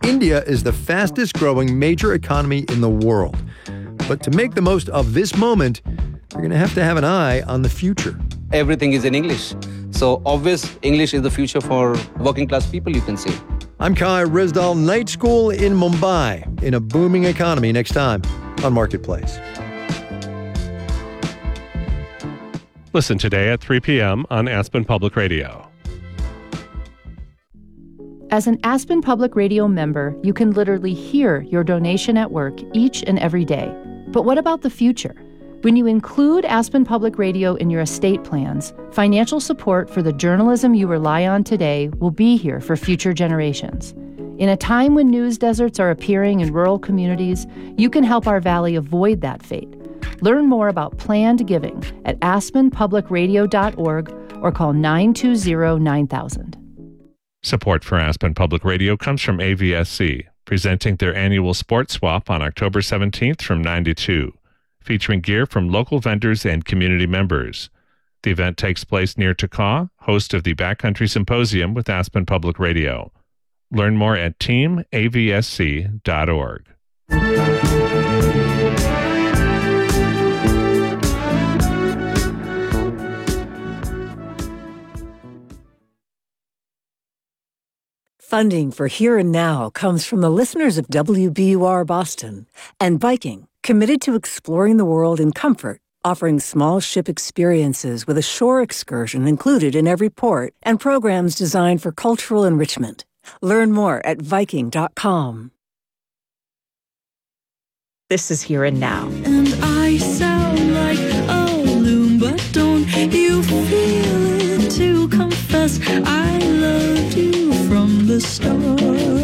India is the fastest growing major economy in the world. But to make the most of this moment, you're going to have an eye on the future. Everything is in English. So obvious English is the future for working class people, you can say. I'm Kai Risdal, Night School in Mumbai, in a booming economy, next time on Marketplace. Listen today at 3 p.m. on Aspen Public Radio. As an Aspen Public Radio member, you can literally hear your donation at work each and every day. But what about the future? When you include Aspen Public Radio in your estate plans, financial support for the journalism you rely on today will be here for future generations. In a time when news deserts are appearing in rural communities, you can help our valley avoid that fate. Learn more about planned giving at aspenpublicradio.org or call 920-9000. Support for Aspen Public Radio comes from AVSC, presenting their annual sports swap on October 17th from 9 to 2, featuring gear from local vendors and community members. The event takes place near Takaw, host of the Backcountry Symposium with Aspen Public Radio. Learn more at teamavsc.org. Funding for Here and Now comes from the listeners of WBUR Boston and Viking, committed to exploring the world in comfort, offering small ship experiences with a shore excursion included in every port and programs designed for cultural enrichment. Learn more at Viking.com. This is Here and Now. And I sound like a loon, but don't you feel it to confess I loved you from the start.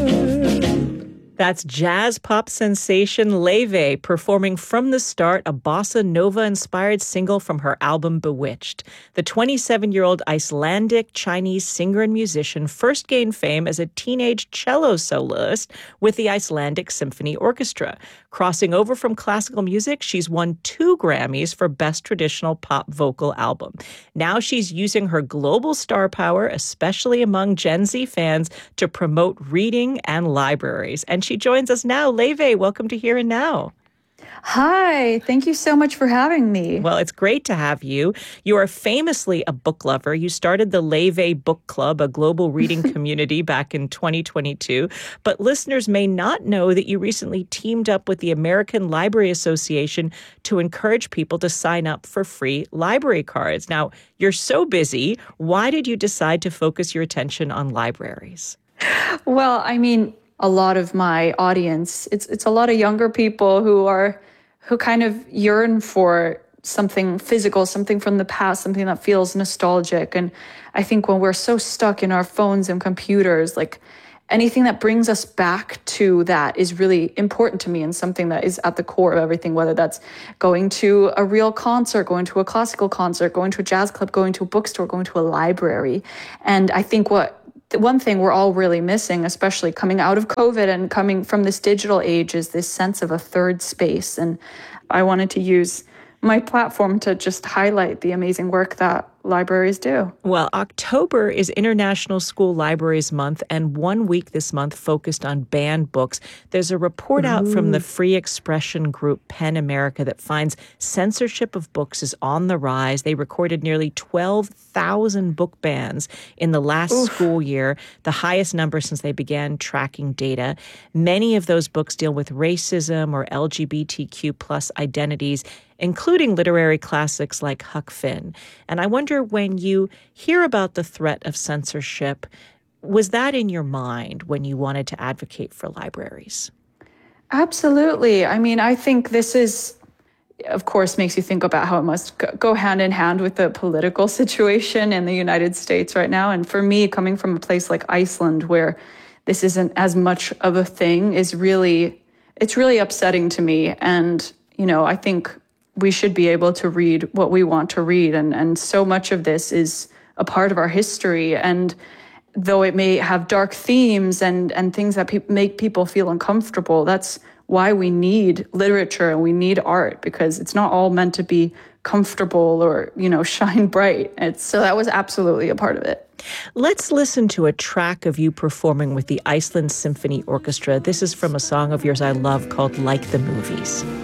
That's jazz pop sensation Laufey performing From the Start, a bossa nova-inspired single from her album Bewitched. The 27-year-old Icelandic Chinese singer and musician first gained fame as a teenage cello soloist with the Icelandic Symphony Orchestra. Crossing over from classical music, she's won 2 Grammys for Best Traditional Pop Vocal Album. Now she's using her global star power, especially among Gen Z fans, to promote reading and libraries. And she joins us now. Laufey, welcome to Here and Now. Hi, thank you so much for having me. Well, it's great to have you. You are famously a book lover. You started the Laufey Book Club, a global reading community, back in 2022. But listeners may not know that you recently teamed up with the American Library Association to encourage people to sign up for free library cards. Now, you're so busy. Why did you decide to focus your attention on libraries? Well, I mean, a lot of my audience, it's a lot of younger people who kind of yearn for something physical, something from the past, something that feels nostalgic. And I think when we're so stuck in our phones and computers, like anything that brings us back to that is really important to me and something that is at the core of everything, whether that's going to a real concert, going to a classical concert, going to a jazz club, going to a bookstore, going to a library. And I think one thing we're all really missing, especially coming out of COVID and coming from this digital age, is this sense of a third space. And I wanted to use my platform to just highlight the amazing work that libraries do. Well, October is International School Libraries Month, and 1 week this month focused on banned books. There's a report out from the free expression group PEN America that finds censorship of books is on the rise. They recorded nearly 12,000 book bans in the last school year, the highest number since they began tracking data. Many of those books deal with racism or LGBTQ plus identities, including literary classics like Huck Finn. And I wonder, when you hear about the threat of censorship, was that in your mind when you wanted to advocate for libraries? Absolutely. I mean, I think this is, of course, makes you think about how it must go hand in hand with the political situation in the United States right now. And for me, coming from a place like Iceland, where this isn't as much of a thing, it's really upsetting to me. And, you know, I think we should be able to read what we want to read. And so much of this is a part of our history. And though it may have dark themes and things that make people feel uncomfortable, that's why we need literature and we need art, because it's not all meant to be comfortable or, you know, shine bright. So that was absolutely a part of it. Let's listen to a track of you performing with the Iceland Symphony Orchestra. This is from a song of yours I love called Like the Movies.